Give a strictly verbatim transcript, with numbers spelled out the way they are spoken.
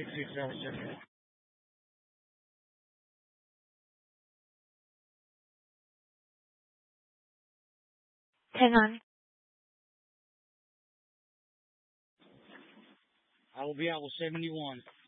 six six seven seven. Hang on. I will be out with seventy-one.